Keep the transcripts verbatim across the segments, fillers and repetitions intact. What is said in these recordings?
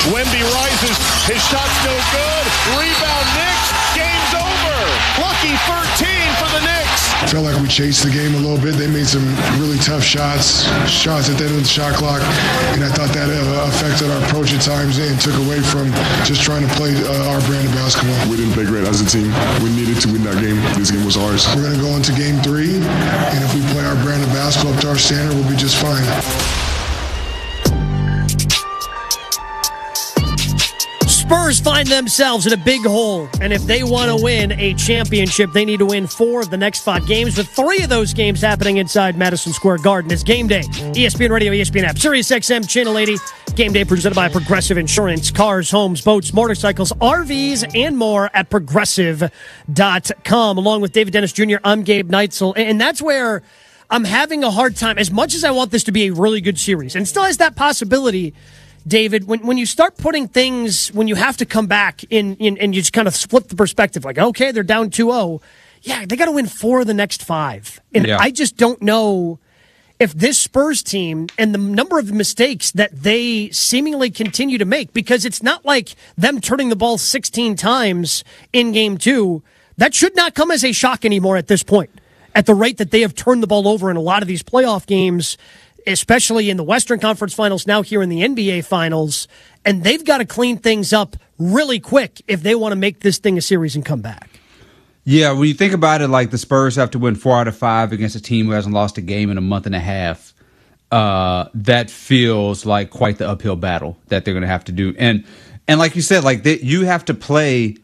Wemby rises. His shot's no good. Rebound Knicks. Game's over. Lucky thirteen for the Knicks. I felt like we chased the game a little bit. They made some really tough shots, shots at the end of the shot clock, and I thought that uh, affected our approach at times and took away from just trying to play uh, our brand of basketball. We didn't play great as a team. We needed to win that game. This game was ours. We're going to go into game three, and if we play our brand of basketball up to our standard, we'll be just fine. Spurs find themselves in a big hole, and if they want to win a championship, they need to win four of the next five games, with three of those games happening inside Madison Square Garden. It's game day. E S P N Radio, E S P N app, Sirius X M, Channel eighty. Game day presented by Progressive Insurance. Cars, homes, boats, motorcycles, R Vs, and more at Progressive dot com. Along with David Dennis Junior, I'm Gabe Neitzel, and that's where I'm having a hard time. As much as I want this to be a really good series, and still has that possibility, David, when when you start putting things, when you have to come back in, in and you just kind of split the perspective, like, okay, they're down two oh. Yeah, they got to win four of the next five. And yeah. I just don't know if this Spurs team and the number of mistakes that they seemingly continue to make, because it's not like them turning the ball sixteen times in game two. That should not come as a shock anymore at this point, at the rate that they have turned the ball over in a lot of these playoff games, especially in the Western Conference Finals, now here in the N B A Finals, and they've got to clean things up really quick if they want to make this thing a series and come back. Yeah, when you think about it, like the Spurs have to win four out of five against a team who hasn't lost a game in a month and a half, uh, that feels like quite the uphill battle that they're going to have to do. And and like you said, like they, you have to play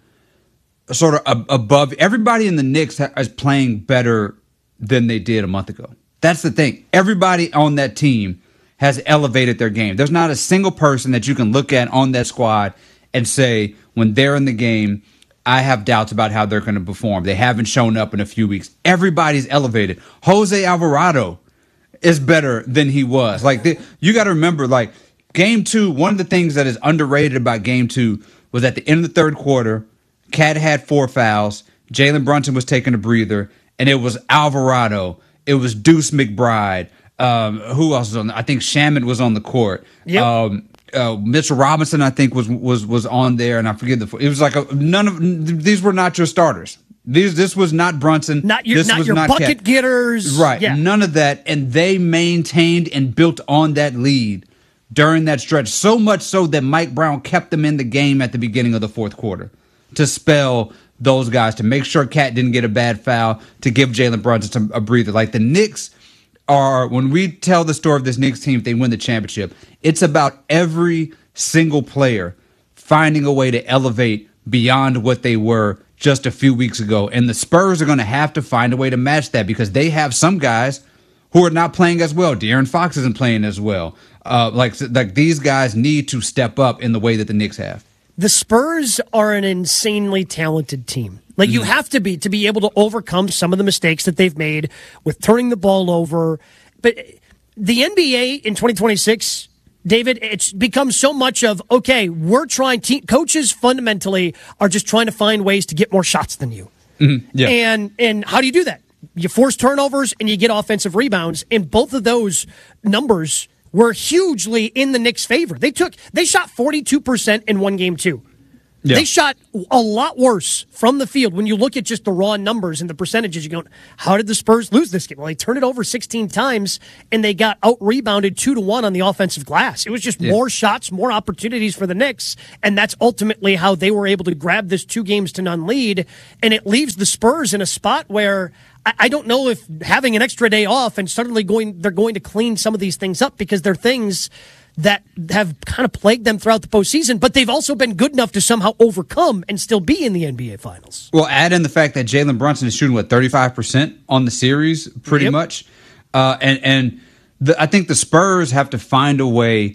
sort of ab- above. Everybody in the Knicks ha- is playing better than they did a month ago. That's the thing. Everybody on that team has elevated their game. There's not a single person that you can look at on that squad and say, when they're in the game, I have doubts about how they're going to perform. They haven't shown up in a few weeks. Everybody's elevated. Jose Alvarado is better than he was. Like the, you got to remember, like game two, one of the things that is underrated about game two was at the end of the third quarter, Cat had four fouls. Jalen Brunson was taking a breather, and it was Alvarado. It was Deuce McBride. Um, who else was on? I think Shaman was on the court. Yep. Um, uh, Mitchell Robinson, I think, was was was on there, and I forget the. It was like a, none of these were not your starters. These this was not Brunson. Not your this not was your not bucket Cat. getters. Right. Yeah. None of that, and they maintained and built on that lead during that stretch. So much so that Mike Brown kept them in the game at the beginning of the fourth quarter to spell those guys, to make sure Cat didn't get a bad foul, to give Jalen Brunson a breather. Like the Knicks are, when we tell the story of this Knicks team, if they win the championship, it's about every single player finding a way to elevate beyond what they were just a few weeks ago. And the Spurs are going to have to find a way to match that, because they have some guys who are not playing as well. De'Aaron Fox isn't playing as well. Uh, like, like these guys need to step up in the way that the Knicks have. The Spurs are an insanely talented team. Like, you have to be to be able to overcome some of the mistakes that they've made with turning the ball over. But the N B A in twenty twenty-six, David, it's become so much of, okay, we're trying, team, coaches fundamentally are just trying to find ways to get more shots than you. Mm-hmm. Yeah. And and how do you do that? You force turnovers and you get offensive rebounds, and both of those numbers were hugely in the Knicks' favor. They took they shot forty-two percent in one game two. Yeah. They shot a lot worse from the field. When you look at just the raw numbers and the percentages, you're going, how did the Spurs lose this game? Well, they turned it over sixteen times, and they got out-rebounded two to one on the offensive glass. It was just yeah. more shots, more opportunities for the Knicks, and that's ultimately how they were able to grab this two games to none lead, and it leaves the Spurs in a spot where I don't know if having an extra day off and suddenly going, they're going to clean some of these things up, because they're things that have kind of plagued them throughout the postseason, but they've also been good enough to somehow overcome and still be in the N B A Finals. Well, add in the fact that Jalen Brunson is shooting, what, thirty-five percent on the series, pretty yep. much. Uh, and and the, I think the Spurs have to find a way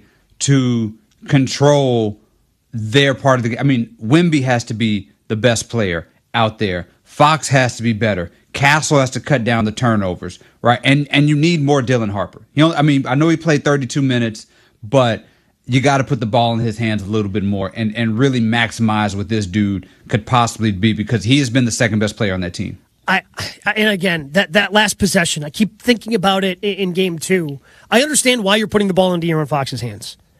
to control their part of the game. I mean, Wemby has to be the best player out there. Fox has to be better. Castle has to cut down the turnovers, right? And and you need more Dylan Harper. You know, I mean, I know he played thirty-two minutes, but you got to put the ball in his hands a little bit more and, and really maximize what this dude could possibly be, because he has been the second best player on that team. I, I and again, that, that last possession, I keep thinking about it in, in game two. I understand why you're putting the ball in De'Aaron Fox's hands.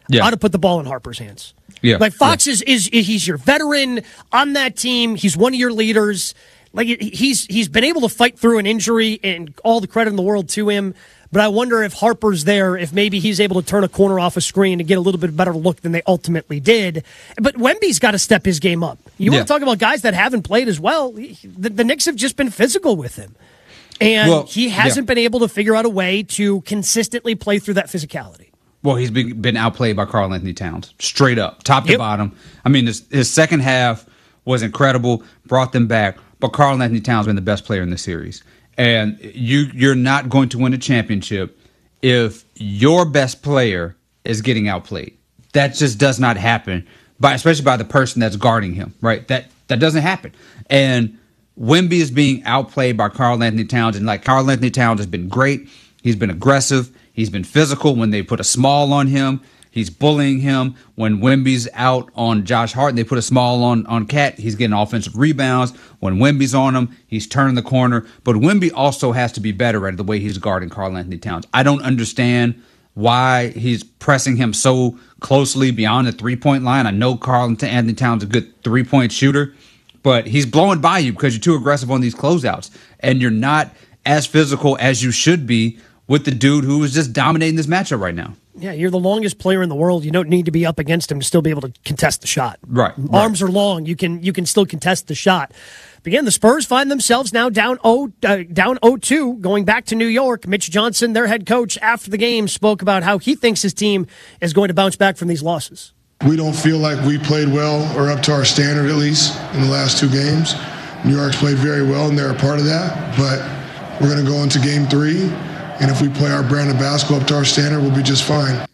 yeah. ought to put the ball in Harper's hands. Yeah. Like Fox yeah. is, is he's your veteran on that team. He's one of your leaders. Like he's he's been able to fight through an injury, and all the credit in the world to him. But I wonder if Harper's there, if maybe he's able to turn a corner off a screen and get a little bit better look than they ultimately did. But Wemby's got to step his game up. You yeah. want to talk about guys that haven't played as well? The, the Knicks have just been physical with him. And well, he hasn't yeah. been able to figure out a way to consistently play through that physicality. Well, he's been, been outplayed by Karl Anthony Towns, straight up, top to yep. bottom. I mean, his, his second half was incredible, brought them back. But Karl Anthony Towns has been the best player in the series. And you, you're not going to win a championship if your best player is getting outplayed. That just does not happen, by, especially by the person that's guarding him, right? That that doesn't happen. And Wemby is being outplayed by Karl Anthony Towns. And like Karl Anthony Towns has been great. He's been aggressive. He's been physical when they put a small on him. He's bullying him. When Wemby's out on Josh Hart and they put a small on, on Cat, he's getting offensive rebounds. When Wemby's on him, he's turning the corner. But Wemby also has to be better at the way he's guarding Karl Anthony Towns. I don't understand why he's pressing him so closely beyond the three-point line. I know Karl Anthony Towns is a good three-point shooter, but he's blowing by you because you're too aggressive on these closeouts. And you're not as physical as you should be with the dude who is just dominating this matchup right now. Yeah, you're the longest player in the world. You don't need to be up against him to still be able to contest the shot. Right. Arms right. are long. You can you can still contest the shot. But again, the Spurs find themselves now down oh uh, down oh two, going back to New York. Mitch Johnson, their head coach, after the game spoke about how he thinks his team is going to bounce back from these losses. We don't feel like we played well, or up to our standard at least, in the last two games. New York's played very well, and they're a part of that. But we're going to go into game three, and if we play our brand of basketball up to our standard, we'll be just fine.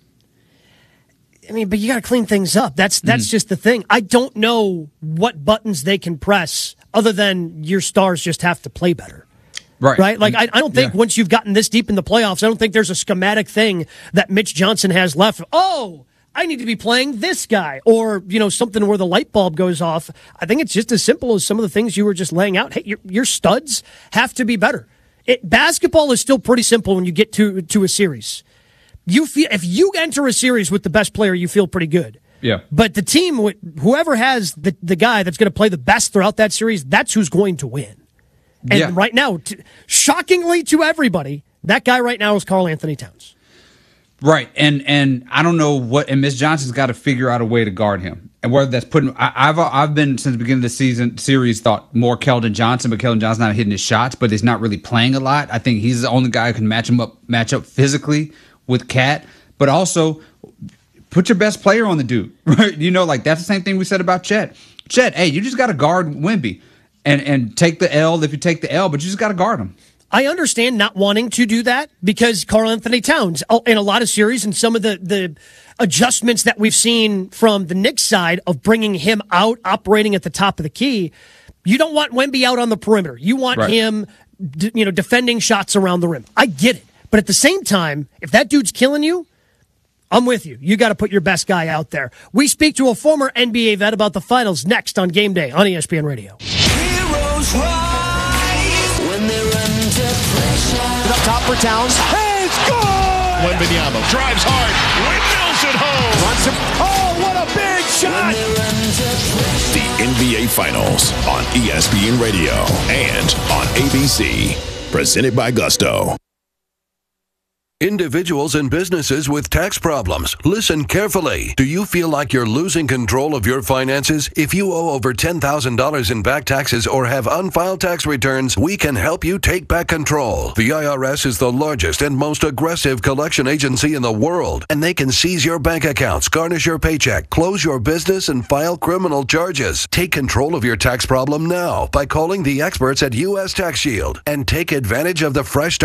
I mean, but you got to clean things up. That's that's mm. just the thing. I don't know what buttons they can press other than your stars just have to play better. Right. Right? Like, I, I don't think yeah. once you've gotten this deep in the playoffs, I don't think there's a schematic thing that Mitch Johnson has left. Oh, I need to be playing this guy, or, you know, something where the light bulb goes off. I think it's just as simple as some of the things you were just laying out. Hey, your, your studs have to be better. It, basketball is still pretty simple when you get to to a series. You feel if you enter a series with the best player, you feel pretty good. Yeah. But the team, whoever has the, the guy that's going to play the best throughout that series, that's who's going to win. And yeah. right now, t- shockingly to everybody, that guy right now is Karl Anthony Towns. Right, and and I don't know what, and Miss Johnson's got to figure out a way to guard him, and whether that's putting. I, I've I've been since the beginning of the season series thought more Keldon Johnson, but Keldon Johnson's not hitting his shots, but he's not really playing a lot. I think he's the only guy who can match him up, match up physically with Cat, but also put your best player on the dude. Right, you know, like that's the same thing we said about Chet. Chet, hey, you just got to guard Wemby, and and take the L if you take the L, but you just got to guard him. I understand not wanting to do that because Karl Anthony Towns, in a lot of series and some of the, the adjustments that we've seen from the Knicks side of bringing him out, operating at the top of the key, you don't want Wemby out on the perimeter. You want right. him, you know, defending shots around the rim. I get it. But at the same time, if that dude's killing you, I'm with you. You got to put your best guy out there. We speak to a former N B A vet about the finals next on Game Day on E S P N Radio. Heroes rise when they run to pressure. Up top for Towns. Hey, it's good! Wembanyama drives hard. Windmills it home. Runs him. Oh, what a big shot! The N B A Finals on E S P N Radio and on A B C. Presented by Gusto. Individuals and businesses with tax problems, listen carefully. Do you feel like you're losing control of your finances? If you owe over ten thousand dollars in back taxes or have unfiled tax returns, we can help you take back control. The I R S is the largest and most aggressive collection agency in the world, and they can seize your bank accounts, garnish your paycheck, close your business, and file criminal charges. Take control of your tax problem now by calling the experts at U S Tax Shield and take advantage of the fresh